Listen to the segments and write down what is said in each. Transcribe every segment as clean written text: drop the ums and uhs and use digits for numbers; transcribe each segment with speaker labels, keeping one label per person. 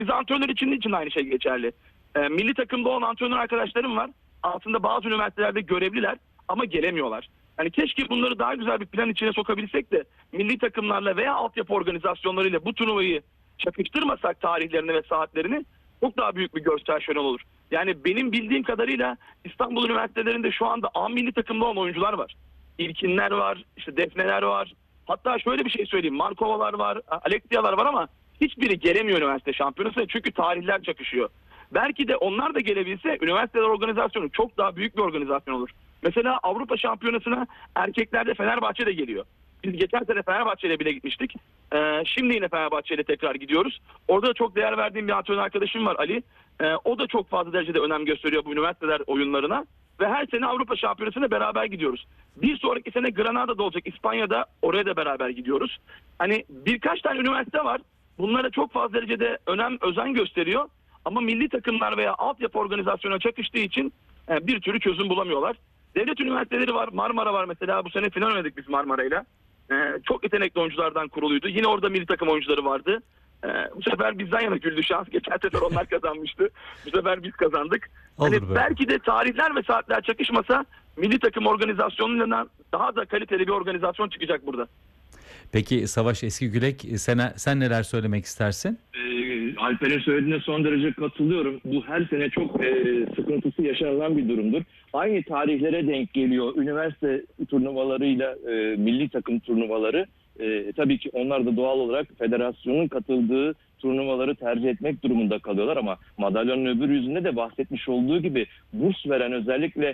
Speaker 1: Biz antrenör için de aynı şey geçerli. Milli takımda olan antrenör arkadaşlarım var. Aslında bazı üniversitelerde görevliler ama gelemiyorlar. Hani keşke bunları daha güzel bir plan içine sokabilsek de milli takımlarla veya altyapı organizasyonlarıyla bu turnuvayı çakıştırmasak tarihlerini ve saatlerini çok daha büyük bir görsel şölen olur. Yani benim bildiğim kadarıyla İstanbul üniversitelerinde şu anda A milli takımda olan oyuncular var. İlkinler var, işte Defneler var. Hatta şöyle bir şey söyleyeyim. Markovalar var, Alexia'lar var ama hiçbiri gelemiyor üniversite şampiyonasına çünkü tarihler çakışıyor. Belki de onlar da gelebilse üniversiteler organizasyonu çok daha büyük bir organizasyon olur. Mesela Avrupa Şampiyonası'na erkeklerde Fenerbahçe de geliyor. Biz geçen sene Fenerbahçe'yle bile gitmiştik. Şimdi yine Fenerbahçe'yle tekrar gidiyoruz. Orada da çok değer verdiğim bir antrenör arkadaşım var, Ali. O da çok fazla derecede önem gösteriyor bu üniversiteler oyunlarına. Ve her sene Avrupa Şampiyonası'na beraber gidiyoruz. Bir sonraki sene Granada'da olacak, İspanya'da, oraya da beraber gidiyoruz. Hani birkaç tane üniversite var. Bunlara çok fazla derecede özen gösteriyor. Ama milli takımlar veya altyapı organizasyona çakıştığı için bir türlü çözüm bulamıyorlar. Devlet üniversiteleri var. Marmara var mesela. Bu sene final oynadık biz Marmara'yla. Çok yetenekli oyunculardan kuruluydu. Yine orada milli takım oyuncuları vardı. Bu sefer bizden yana güldü şans. Geçen sefer onlar kazanmıştı. Bu sefer biz kazandık. Hani belki de tarihler ve saatler çakışmasa milli takım organizasyonundan daha da kaliteli bir organizasyon çıkacak burada.
Speaker 2: Peki Savaş Eskigülek, sen neler söylemek istersin?
Speaker 3: Alper'in söylediğine son derece katılıyorum. Bu her sene çok sıkıntısı yaşanılan bir durumdur. Aynı tarihlere denk geliyor üniversite turnuvalarıyla milli takım turnuvaları. Tabii ki onlar da doğal olarak federasyonun katıldığı turnuvaları tercih etmek durumunda kalıyorlar ama madalyonun öbür yüzünde de bahsetmiş olduğu gibi burs veren özellikle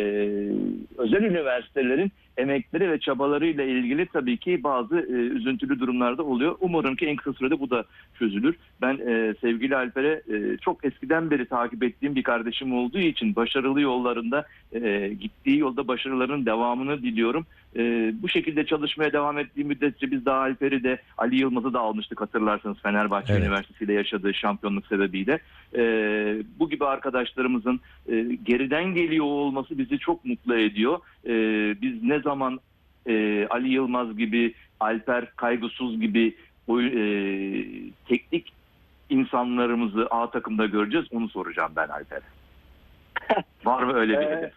Speaker 3: özel üniversitelerin emekleri ve çabalarıyla ilgili tabii ki bazı üzüntülü durumlarda oluyor. Umarım ki en kısa sürede bu da çözülür. Ben sevgili Alper'e çok eskiden beri takip ettiğim bir kardeşim olduğu için başarılı yollarında gittiği yolda başarılarının devamını diliyorum. Bu şekilde çalışmaya devam ettiği müddetçe biz daha Alper'i de Ali Yılmaz'ı da almıştık hatırlarsanız Fenerbahçe Üniversitesi ile yaşadığı şampiyonluk sebebiyle. Bu gibi arkadaşlarımızın geriden geliyor olması bizi çok mutlu ediyor. Biz ne zaman Ali Yılmaz gibi, Alper Kaygısız gibi teknik insanlarımızı A takımda göreceğiz, onu soracağım ben Alper'e. Var mı öyle bir hedef?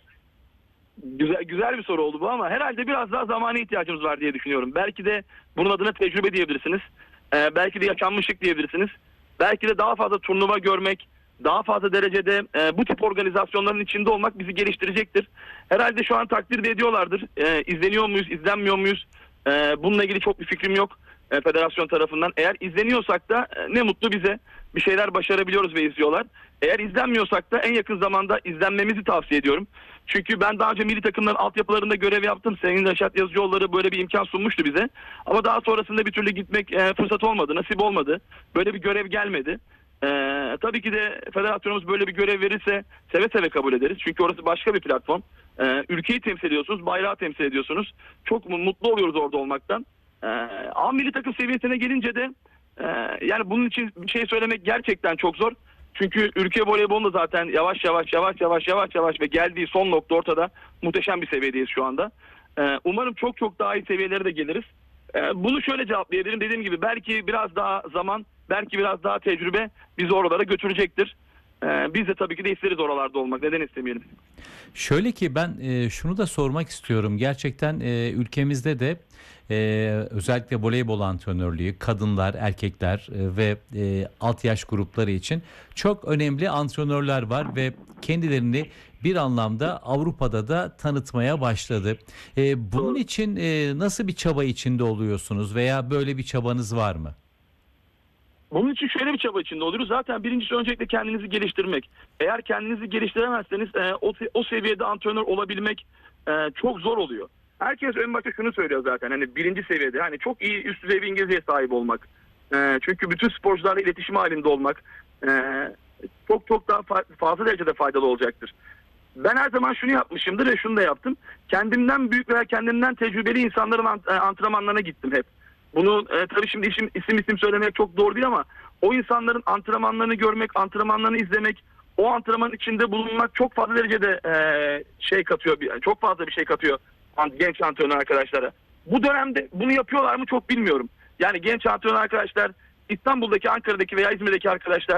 Speaker 1: Güzel bir soru oldu bu ama herhalde biraz daha zamana ihtiyacımız var diye düşünüyorum. Belki de bunun adına tecrübe diyebilirsiniz. Belki de yaşanmışlık diyebilirsiniz. Belki de daha fazla turnuva görmek, daha fazla derecede bu tip organizasyonların içinde olmak bizi geliştirecektir. Herhalde şu an takdir de ediyorlardır. İzleniyor muyuz, izlenmiyor muyuz? Bununla ilgili çok bir fikrim yok federasyon tarafından. Eğer izleniyorsak da ne mutlu bize. Bir şeyler başarabiliyoruz ve izliyorlar. Eğer izlenmiyorsak da en yakın zamanda izlenmemizi tavsiye ediyorum. Çünkü ben daha önce milli takımların altyapılarında görev yaptım. Sayın Reşat Yazıcıoğulları böyle bir imkan sunmuştu bize. Ama daha sonrasında bir türlü gitmek fırsat olmadı, nasip olmadı. Böyle bir görev gelmedi. Tabii ki de federasyonumuz böyle bir görev verirse seve seve kabul ederiz. Çünkü orası başka bir platform. Ülkeyi temsil ediyorsunuz, bayrağı temsil ediyorsunuz. Çok mutlu oluyoruz orada olmaktan. A milli takım seviyesine gelince de yani bunun için bir şey söylemek gerçekten çok zor. Çünkü ülke voleybolunda zaten yavaş ve geldiği son nokta ortada. Muhteşem bir seviyedeyiz şu anda. Umarım çok daha iyi seviyelere de geliriz. Bunu şöyle cevaplayabilirim. Dediğim gibi belki biraz daha zaman, belki biraz daha tecrübe bizi oralara götürecektir. Biz de tabii ki de isteriz oralarda olmak. Neden istemeyelim?
Speaker 2: Şöyle ki ben şunu da sormak istiyorum. Gerçekten ülkemizde de özellikle voleybol antrenörlüğü, kadınlar, erkekler ve alt yaş grupları için çok önemli antrenörler var ve kendilerini bir anlamda Avrupa'da da tanıtmaya başladı. Bunun için nasıl bir çaba içinde oluyorsunuz veya böyle bir çabanız var mı?
Speaker 1: Bunun için şöyle bir çaba içinde oluyoruz. Zaten birincisi öncelikle kendinizi geliştirmek. Eğer kendinizi geliştiremezseniz o seviyede antrenör olabilmek çok zor oluyor. Herkes en başta şunu söylüyor zaten. Hani birinci seviyede hani çok iyi üst düzey bir İngilizceye sahip olmak. Çünkü bütün sporcularla iletişim halinde olmak çok daha fazla derecede faydalı olacaktır. Ben her zaman şunu yapmışımdır ve şunu da yaptım. Kendimden büyük veya kendimden tecrübeli insanların antrenmanlarına gittim hep. Bunu tabii şimdi isim söylemek çok doğru değil ama o insanların antrenmanlarını görmek, antrenmanlarını izlemek, o antrenmanın içinde bulunmak çok fazla derecede şey katıyor, çok fazla bir şey katıyor genç antrenör arkadaşlara. Bu dönemde bunu yapıyorlar mı çok bilmiyorum. Yani genç antrenör arkadaşlar İstanbul'daki, Ankara'daki veya İzmir'deki arkadaşlar